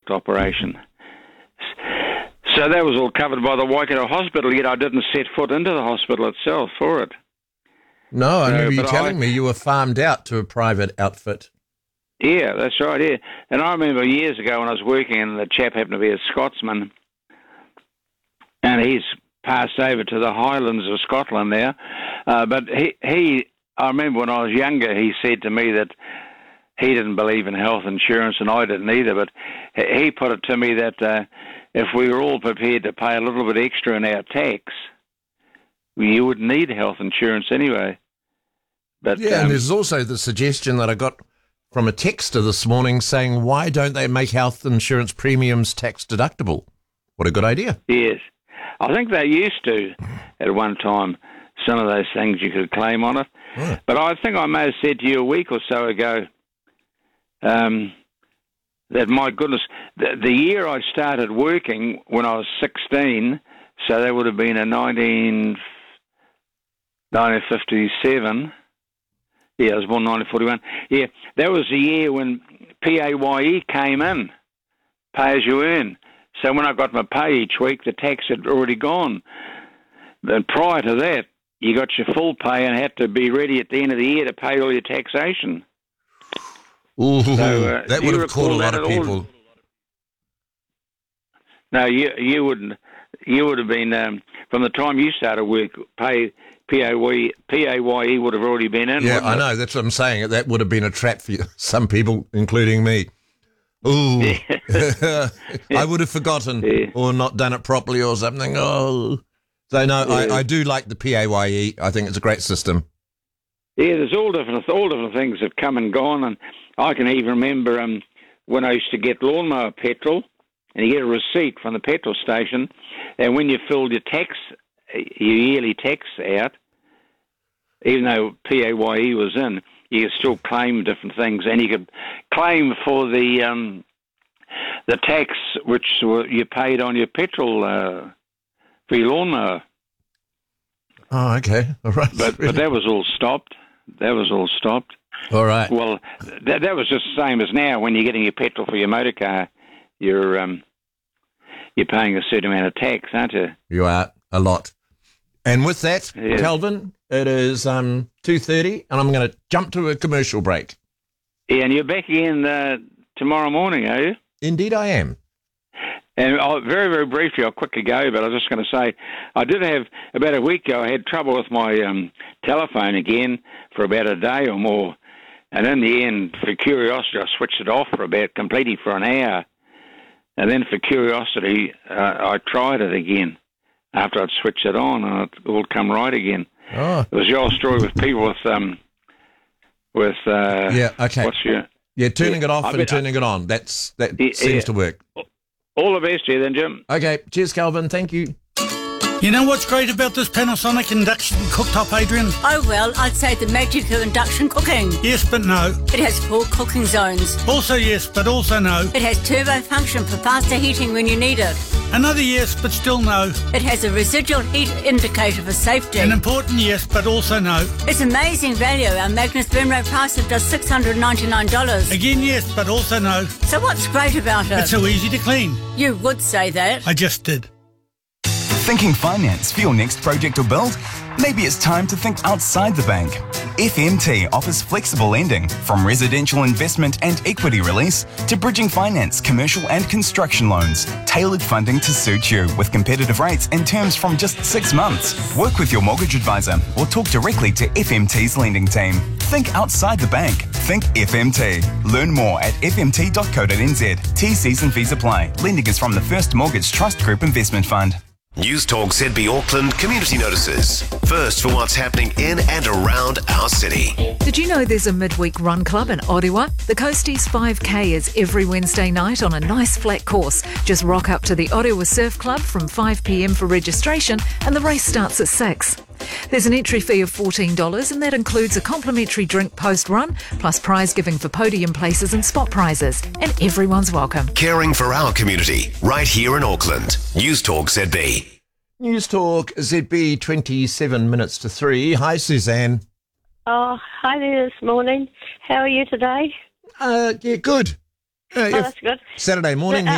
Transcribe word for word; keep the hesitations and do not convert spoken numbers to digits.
operation. So that was all covered by the Waikato Hospital, yet I didn't set foot into the hospital itself for it. No, I So, remember you but telling I- me you were farmed out to a private outfit. Yeah, that's right, yeah. And I remember years ago when I was working, and the chap happened to be a Scotsman, and he's passed over to the Highlands of Scotland now. Uh, but he, he, I remember when I was younger, he said to me that he didn't believe in health insurance, and I didn't either, but he he put it to me that uh, if we were all prepared to pay a little bit extra in our tax, you would need health insurance anyway. But Yeah, um, and there's also the suggestion that I got from a texter this morning saying, why don't they make health insurance premiums tax deductible? What a good idea. yes, I think they used to at one time, some of those things you could claim on it. Oh. But I think I may have said to you a week or so ago um, that, my goodness, the, the year I started working when I was sixteen, so that would have been in nineteen, nineteen fifty-seven. Yeah, I was born in nineteen forty-one. Yeah, that was the year when P A Y E came in, pay as you earn. So when I got my pay each week, the tax had already gone. But prior to that, you got your full pay and had to be ready at the end of the year to pay all your taxation. Ooh, So, uh, that do would you have caught a recall lot that of at all? people. No, you you wouldn't. You would have been um, from the time you started work. Pay P A Y E P A Y E would have already been in. Yeah, wouldn't I it? know. That's what I'm saying. That would have been a trap for you, some people, including me. Ooh, I would have forgotten Yeah. or not done it properly or something. Oh, so no, Yeah. I, I do like the P A Y E. I think it's a great system. Yeah, there's all different all different things have come and gone, and I can even remember um, when I used to get lawnmower petrol, and you get a receipt from the petrol station, and when you filled your tax, your yearly tax out, even though P A Y E was in, you could still claim different things, and you could claim for the um, the tax which you paid on your petrol uh, for your lawnmower. Oh, okay. All right. But but that was all stopped. That was all stopped. All right. Well, that that was just the same as now. When you're getting your petrol for your motor car, you're um, you're paying a certain amount of tax, aren't you? You are a lot. And with that, Yeah. Calvin, it is um, two thirty, and I'm going to jump to a commercial break. Yeah, and you're back again uh, tomorrow morning, are you? Indeed I am. And I'll, very, very briefly, I'll quickly go, but I was just going to say, I did have, about a week ago, I had trouble with my um, telephone again for about a day or more. And in the end, for curiosity, I switched it off for about completely for an hour. And then for curiosity, uh, I tried it again after I'd switched it on, and it all come right again. Oh, It was the old story with people with, um, with uh, yeah, okay. what's your... Yeah, turning Yeah, it off I and bet- turning it on. That's That Yeah, seems yeah. to work. All the best to you then, Jim. Okay, cheers, Calvin. Thank you. You know what's great about this Panasonic induction cooktop, Adrian? Oh, well, I'd say the magic of induction cooking. Yes, but no. It has four cooking zones. Also yes, but also no. It has turbo function for faster heating when you need it. Another yes, but still no. It has a residual heat indicator for safety. An important yes, but also no. It's amazing value. Our Magnus Burnrow price of just six hundred ninety-nine dollars. Again yes, but also no. So what's great about it? It's so easy to clean. You would say that. I just did. Thinking finance for your next project or build? Maybe it's time to think outside the bank. F M T offers flexible lending from residential investment and equity release to bridging finance, commercial and construction loans. Tailored funding to suit you with competitive rates and terms from just six months. Work with your mortgage advisor or talk directly to F M T's lending team. Think outside the bank. Think F M T. Learn more at f m t dot co dot n z. T Cs and fees apply. Lending is from the First Mortgage Trust Group Investment Fund. News Talk Z B Auckland Community Notices. First for what's happening in and around our city. Did you know there's a midweek run club in Orewa? The Coasties five K is every Wednesday night on a nice flat course. Just rock up to the Orewa Surf Club from five p m for registration, and the race starts at six. There's an entry fee of fourteen dollars, and that includes a complimentary drink post-run, plus prize giving for podium places and spot prizes. And everyone's welcome. Caring for our community, right here in Auckland. News Talk Z B. News Talk Z B, twenty-seven minutes to three. Hi, Suzanne. Oh, hi there this morning. How are you today? Uh, yeah, good. Uh, Oh, yeah, that's good. Saturday morning. Uh,